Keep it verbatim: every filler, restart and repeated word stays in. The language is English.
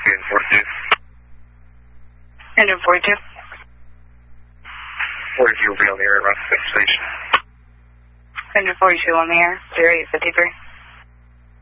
Engine forty-two. Engine forty-two. forty-two will be on the air around the station. Engine forty-two on the air, zero eight fifty-three.